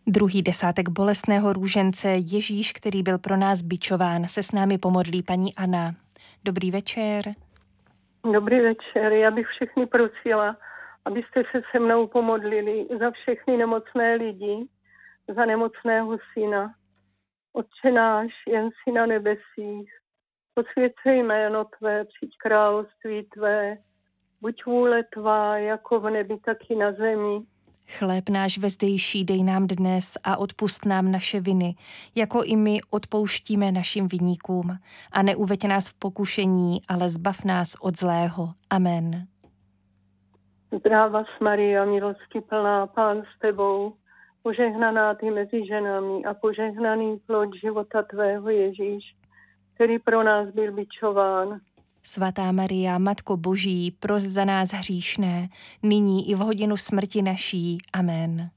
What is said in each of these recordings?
Druhý desátek bolestného růžence Ježíš, který byl pro nás bičován, se s námi pomodlí paní Anna. Dobrý večer. Dobrý večer. Já bych všechny prosila, abyste se se mnou pomodlili za všechny nemocné lidi, za nemocného syna. Otče náš, jen si na nebesích, posvěť se jméno Tvé, přijď království Tvé, buď vůle Tvá, jako v nebi, tak i na zemi. Chléb náš vezdejší dej nám dnes a odpusť nám naše viny, jako i my odpouštíme našim viníkům. A neuveď nás v pokušení, ale zbav nás od zlého. Amen. Zdráva Maria, milosti plná, Pán s Tebou, požehnaná Ty mezi ženami a požehnaný plod života Tvého Ježíš, který pro nás byl bičován. Svatá Maria, Matko Boží, pros za nás hříšné, nyní i v hodinu smrti naší. Amen.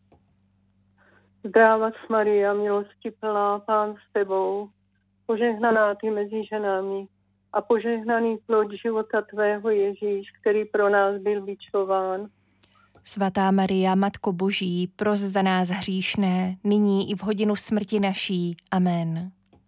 Zdráva Maria, milosti plná, Pán s Tebou, požehnaná Ty mezi ženami a požehnaný plod života Tvého Ježíš, který pro nás byl bičován. Svatá Maria, Matko Boží, pros za nás hříšné, nyní i v hodinu smrti naší. Amen.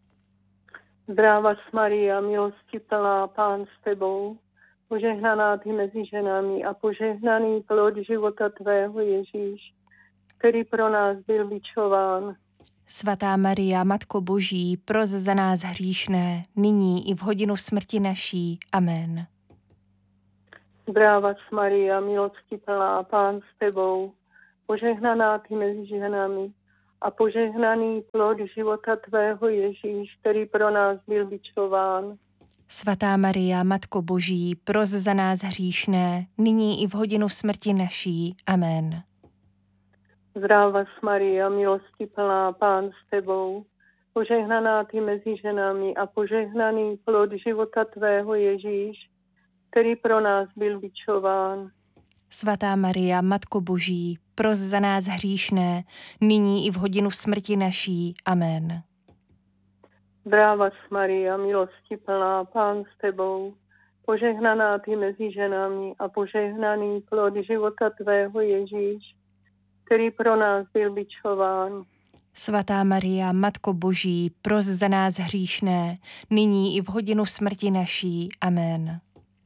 Zdráva Maria, milosti plná, Pán s Tebou, požehnaná Ty mezi ženami a požehnaný plod života Tvého Ježíš, který pro nás byl bičován. Svatá Maria, Matko Boží, pros za nás hříšné, nyní i v hodinu smrti naší. Amen. Zdráva Maria, milosti plná, Pán s Tebou, požehnaná Ty mezi ženami a požehnaný plod života Tvého Ježíš, který pro nás byl bičován. Svatá Maria, Matko Boží, pros za nás hříšné, nyní i v hodinu smrti naší. Amen. Zdráva Maria, milosti plná, Pán s Tebou, požehnaná Ty mezi ženami a požehnaný plod života Tvého Ježíš, který pro nás byl bičován. Svatá Maria, Matko Boží, pros za nás hříšné, nyní i v hodinu smrti naší. Amen. Zdráva Maria, milosti plná, Pán s Tebou, požehnaná Ty mezi ženami a požehnaný plod života Tvého Ježíš, který pro nás byl bičován. Svatá Maria, Matko Boží, pros za nás hříšné, nyní i v hodinu smrti naší. Amen.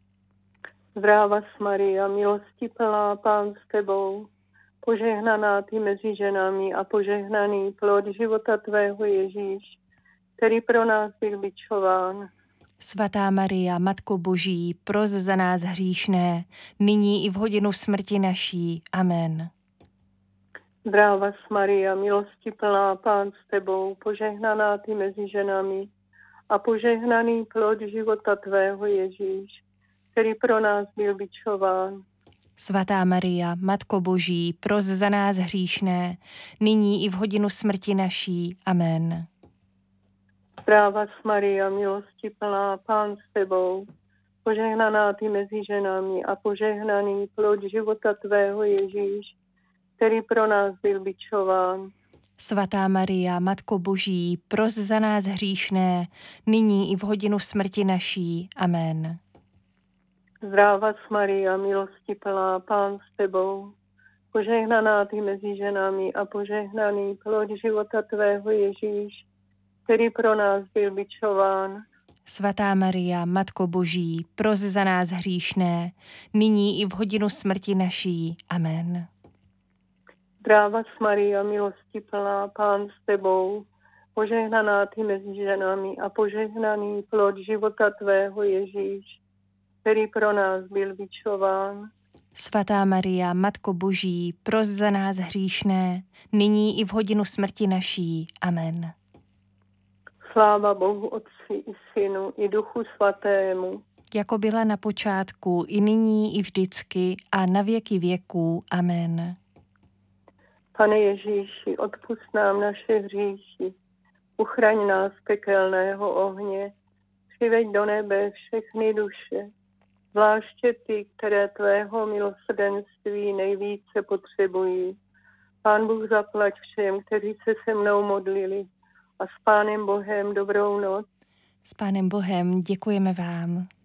Zdráva Maria, milosti plná, Pán s Tebou, požehnaná Ty mezi ženami a požehnaný plod života Tvého Ježíš, který pro nás byl bičován. Svatá Maria, Matko Boží, pros za nás hříšné, nyní i v hodinu smrti naší. Amen. Zdráva Maria, milosti plná, Pán s Tebou, požehnaná Ty mezi ženami a požehnaný plod života Tvého Ježíš, který pro nás byl bičován. Svatá Maria, Matko Boží, pros za nás hříšné, nyní i v hodinu smrti naší. Amen. Zdráva Maria, milosti plná, Pán s Tebou, požehnaná Ty mezi ženami a požehnaný plod života Tvého Ježíš, který pro nás byl bičován. Svatá Maria, Matko Boží, pros za nás hříšné, nyní i v hodinu smrti naší. Amen. Zdráva Maria, milosti plná, Pán s Tebou, požehnaná Ty mezi ženami a požehnaný plod života Tvého Ježíš, který pro nás byl bičován. Svatá Maria, Matko Boží, pros za nás hříšné, nyní i v hodinu smrti naší. Amen. Zdráva Maria, milosti plná, Pán s Tebou, požehnaná Ty mezi ženami a požehnaný plod života Tvého Ježíš, který pro nás byl bičován. Svatá Maria, Matko Boží, pros za nás hříšné, nyní i v hodinu smrti naší. Amen. Sláva Bohu Otci i Synu i Duchu Svatému, jako byla na počátku, i nyní, i vždycky, a na věky věků. Amen. Pane Ježíši, odpusť nám naše hříchy, uchraň nás z pekelného ohně, přiveď do nebe všechny duše, zvláště ty, které Tvého milosrdenství nejvíce potřebují. Pán Bůh zaplať všem, kteří se se mnou modlili, a s Pánem Bohem dobrou noc. S Pánem Bohem děkujeme vám.